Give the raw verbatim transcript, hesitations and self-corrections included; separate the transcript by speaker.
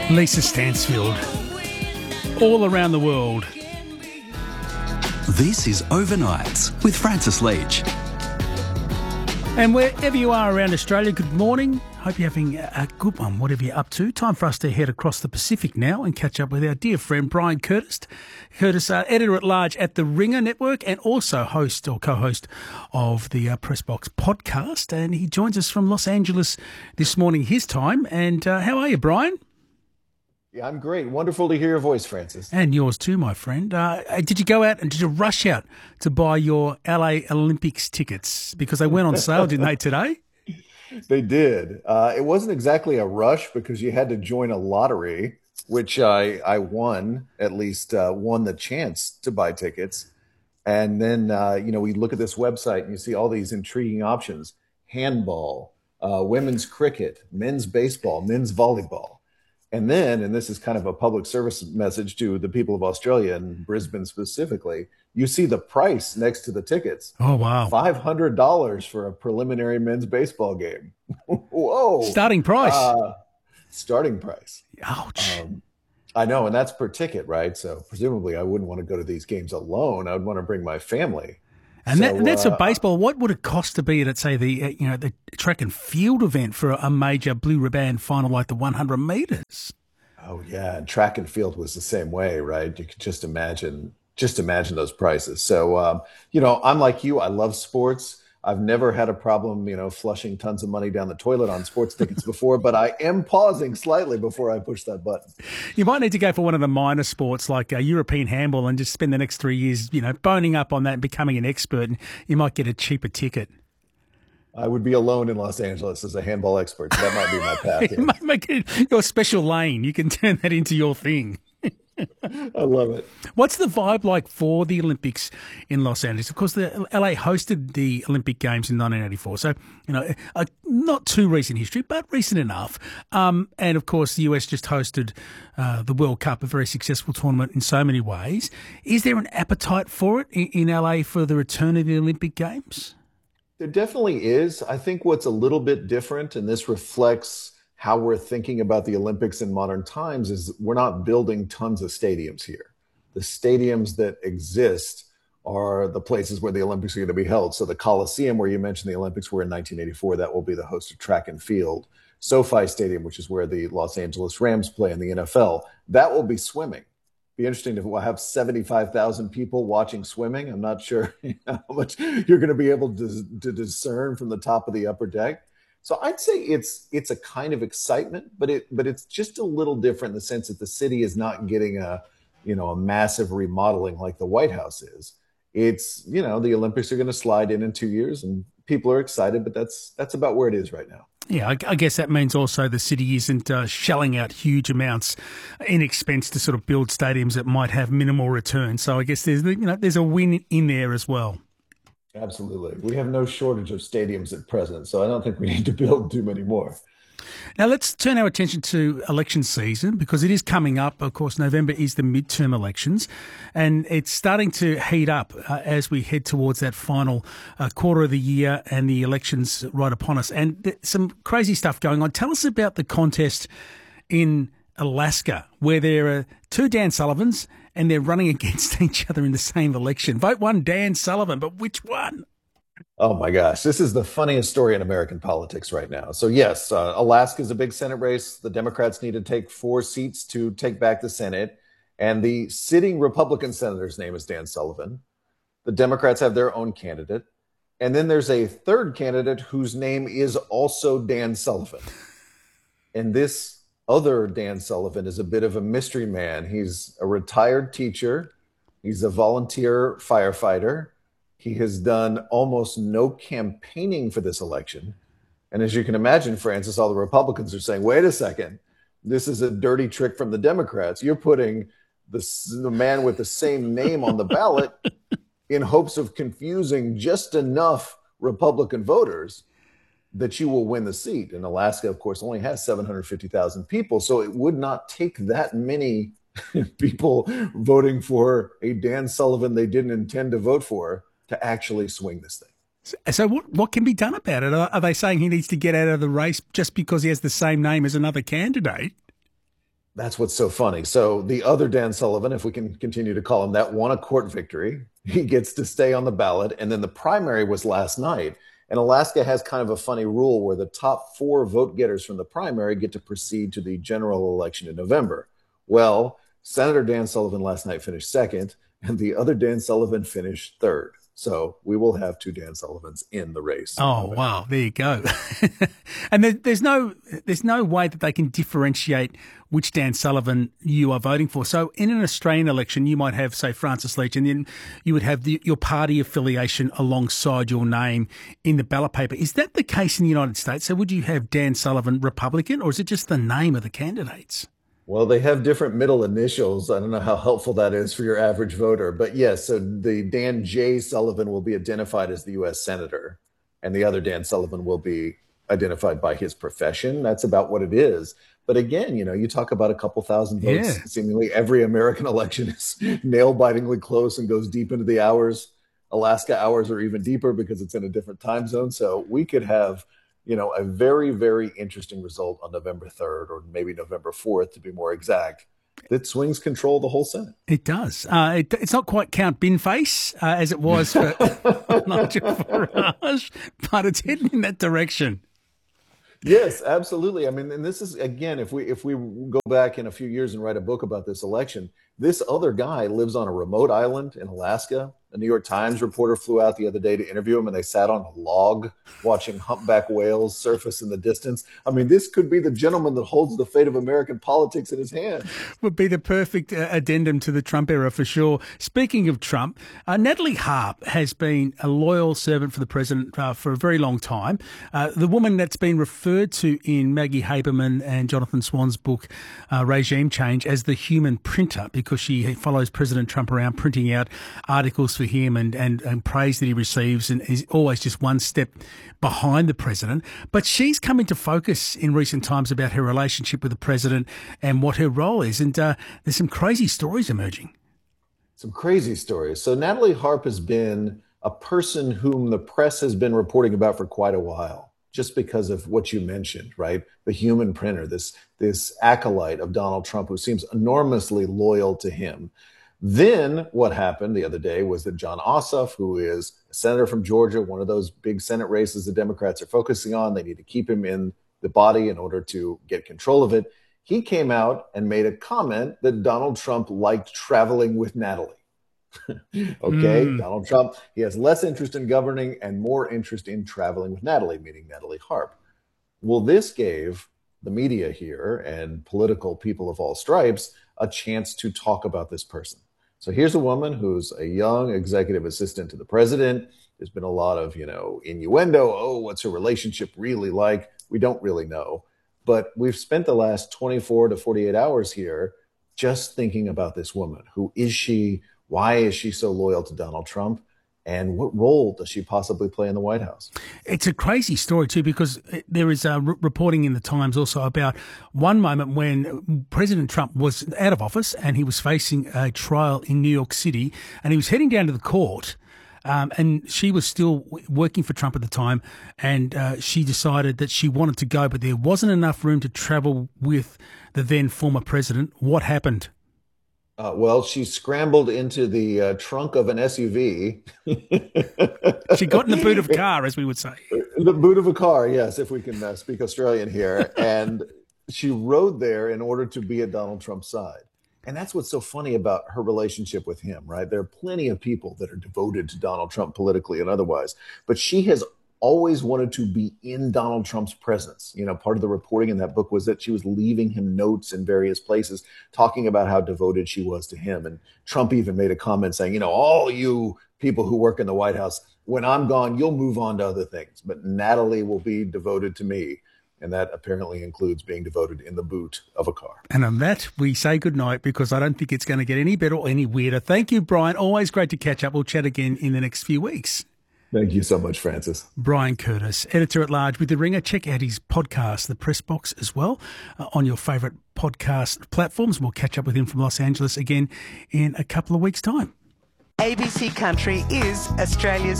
Speaker 1: Lisa Stansfield, all around the world.
Speaker 2: This is Overnights with Francis Leach.
Speaker 1: And wherever you are around Australia, good morning. Hope you're having a good one, whatever you're up to. Time for us to head across the Pacific now and catch up with our dear friend Brian Curtis. Curtis, uh, editor-at-large at the Ringer Network and also host or co-host of the uh, Pressbox podcast. And he joins us from Los Angeles this morning, his time. And uh, how are you, Brian?
Speaker 3: Yeah, I'm great. Wonderful to hear your voice, Francis.
Speaker 1: And yours too, my friend. Uh, did you go out and did you rush out to buy your L A Olympics tickets? Because they went on sale, didn't they, today?
Speaker 3: They did. Uh, it wasn't exactly a rush because you had to join a lottery, which I, I won, at least uh, won the chance to buy tickets. And then, uh, you know, we look at this website and you see all these intriguing options: handball, uh, women's cricket, men's baseball, men's volleyball. And then, and this is kind of a public service message to the people of Australia and Brisbane specifically, you see the price next to the tickets.
Speaker 1: Oh, wow.
Speaker 3: five hundred dollars for a preliminary men's baseball game. Whoa.
Speaker 1: Starting price. Uh,
Speaker 3: starting price.
Speaker 1: Ouch.
Speaker 3: Um, I know, and that's per ticket, right? So presumably I wouldn't want to go to these games alone. I would want to bring my family.
Speaker 1: And,
Speaker 3: so,
Speaker 1: that, and that's
Speaker 3: uh,
Speaker 1: a baseball. What would it cost to be at, say, the uh, you know the track and field event for a major blue ribbon final like the one hundred metres?
Speaker 3: Oh yeah, and track and field was the same way, right? You could just imagine, just imagine those prices. So um, you know, I'm like you. I love sports. I've never had a problem, you know, flushing tons of money down the toilet on sports tickets before, but I am pausing slightly before I push that button.
Speaker 1: You might need to go for one of the minor sports like uh, European handball and just spend the next three years, you know, boning up on that and becoming an expert, and you might get a cheaper ticket.
Speaker 3: I would be alone in Los Angeles as a handball expert, so that might be my path.
Speaker 1: You might make it your special lane. You can turn that into your thing.
Speaker 3: I love it.
Speaker 1: What's the vibe like for the Olympics in Los Angeles? Of course, the L A hosted the Olympic Games in nineteen eighty-four, so you know, a not too recent history, but recent enough. Um, and of course, the U S just hosted uh, the World Cup, a very successful tournament in so many ways. Is there an appetite for it in, in L A for the return of the Olympic Games?
Speaker 3: There definitely is. I think what's a little bit different, and this reflects how we're thinking about the Olympics in modern times, is we're not building tons of stadiums here. The stadiums that exist are the places where the Olympics are going to be held. So the Coliseum, where you mentioned the Olympics were in nineteen eighty-four, that will be the host of track and field. SoFi Stadium, which is where the Los Angeles Rams play in the N F L, that will be swimming. Be interesting to have seventy-five thousand people watching swimming. I'm not sure how much you're going to be able to, to discern from the top of the upper deck. So I'd say it's it's a kind of excitement, but it but it's just a little different in the sense that the city is not getting a you know a massive remodeling like the White House is. It's you know the Olympics are going to slide in in two years, and people are excited, but that's that's about where it is right now.
Speaker 1: Yeah, I, I guess that means also the city isn't uh, shelling out huge amounts in expense to sort of build stadiums that might have minimal return. So I guess there's you know there's a win in there as well.
Speaker 3: Absolutely. We have no shortage of stadiums at present, so I don't think we need to build too many more.
Speaker 1: Now, let's turn our attention to election season because it is coming up. Of course, November is the midterm elections, and it's starting to heat up uh, as we head towards that final uh, quarter of the year and the elections right upon us. And th- some crazy stuff going on. Tell us about the contest in Alaska where there are two Dan Sullivans and they're running against each other in the same election. Vote one Dan Sullivan, but which one?
Speaker 3: Oh my gosh, this is the funniest story in American politics right now. So yes, uh, Alaska is a big Senate race. The Democrats need to take four seats to take back the Senate. And the sitting Republican senator's name is Dan Sullivan. The Democrats have their own candidate. And then there's a third candidate whose name is also Dan Sullivan. And this other Dan Sullivan is a bit of a mystery man. He's a retired teacher. He's a volunteer firefighter. He has done almost no campaigning for this election. And as you can imagine, Francis, all the Republicans are saying, wait a second, this is a dirty trick from the Democrats. You're putting the, the man with the same name on the ballot in hopes of confusing just enough Republican voters that you will win the seat. And Alaska, of course, only has seven hundred fifty thousand people. So it would not take that many people voting for a Dan Sullivan they didn't intend to vote for to actually swing this thing.
Speaker 1: So what, what can be done about it? Are they saying he needs to get out of the race just because he has the same name as another candidate?
Speaker 3: That's what's so funny. So the other Dan Sullivan, if we can continue to call him that, won a court victory. He gets to stay on the ballot. And then the primary was last night. And Alaska has kind of a funny rule where the top four vote getters from the primary get to proceed to the general election in November. Well, Senator Dan Sullivan last night finished second, and the other Dan Sullivan finished third. So we will have two Dan Sullivans in the race.
Speaker 1: Oh, wow. There you go. And there, there's no there's no way that they can differentiate which Dan Sullivan you are voting for. So in an Australian election, you might have, say, Francis Leach, and then you would have the, your party affiliation alongside your name in the ballot paper. Is that the case in the United States? So would you have Dan Sullivan Republican, or is it just the name of the candidates?
Speaker 3: Well, they have different middle initials. I don't know how helpful that is for your average voter. But yes, so the Dan J. Sullivan will be identified as the U S Senator, and the other Dan Sullivan will be identified by his profession. That's about what it is. But again, you know, you talk about a couple thousand votes.
Speaker 1: Yeah.
Speaker 3: Seemingly every American election is nail-bitingly close and goes deep into the hours. Alaska hours are even deeper because it's in a different time zone. So we could have, you know, a very, very interesting result on November third, or maybe November fourth to be more exact, that swings control of the whole Senate.
Speaker 1: It does. Uh, it, it's not quite Count Binface uh, as it was for Nigel Farage, but it's heading in that direction.
Speaker 3: Yes, absolutely. I mean, and this is, again, if we if we go back in a few years and write a book about this election, this other guy lives on a remote island in Alaska. A New York Times reporter flew out the other day to interview him, and they sat on a log watching humpback whales surface in the distance. I mean, this could be the gentleman that holds the fate of American politics in his hand.
Speaker 1: Would be the perfect uh, addendum to the Trump era for sure. Speaking of Trump, uh, Natalie Harp has been a loyal servant for the president uh, for a very long time. Uh, the woman that's been referred to in Maggie Haberman and Jonathan Swan's book, uh, Regime Change, as the human printer, because she follows President Trump around printing out articles for him and, and, and praise that he receives, and is always just one step behind the president. But she's come into focus in recent times about her relationship with the president and what her role is. And uh, there's some crazy stories emerging.
Speaker 3: Some crazy stories. So Natalie Harp has been a person whom the press has been reporting about for quite a while, just because of what you mentioned, right? The human printer, this, this acolyte of Donald Trump who seems enormously loyal to him. Then what happened the other day was that Jon Ossoff, who is a senator from Georgia, one of those big Senate races the Democrats are focusing on, they need to keep him in the body in order to get control of it. He came out and made a comment that Donald Trump liked traveling with Natalie. Okay, mm. Donald Trump, he has less interest in governing and more interest in traveling with Natalie, meaning Natalie Harp. Well, this gave the media here and political people of all stripes a chance to talk about this person. So here's a woman who's a young executive assistant to the president. There's been a lot of, you know, innuendo. Oh, what's her relationship really like? We don't really know. But we've spent the last twenty-four to forty-eight hours here just thinking about this woman. Who is she? Why is she so loyal to Donald Trump? And what role does she possibly play in the White House? It's
Speaker 1: a crazy story, too, because there is uh, reporting in the Times also about one moment when President Trump was out of office and he was facing a trial in New York City, and he was heading down to the court. Um, and she was still working for Trump at the time, and uh, she decided that she wanted to go, but there wasn't enough room to travel with the then former president. What happened?
Speaker 3: Uh, well, she scrambled into the uh, trunk of an S U V.
Speaker 1: She got in the boot of a car, as we would say.
Speaker 3: The boot of a car, yes, if we can uh, speak Australian here. And she rode there in order to be at Donald Trump's side. And that's what's so funny about her relationship with him, right? There are plenty of people that are devoted to Donald Trump politically and otherwise. But she has always wanted to be in Donald Trump's presence. You know, part of the reporting in that book was that she was leaving him notes in various places talking about how devoted she was to him. And Trump even made a comment saying, you know, all you people who work in the White House, when I'm gone, you'll move on to other things. But Natalie will be devoted to me. And that apparently includes being devoted in the boot of a car.
Speaker 1: And on that, we say goodnight, because I don't think it's going to get any better or any weirder. Thank you, Brian. Always great to catch up. We'll chat again in the next few weeks.
Speaker 3: Thank you so much, Francis.
Speaker 1: Brian Curtis, editor-at-large with The Ringer. Check out his podcast, The Press Box, as well, uh, on your favourite podcast platforms. We'll catch up with him from Los Angeles again in a couple of weeks' time.
Speaker 4: A B C Country is Australia's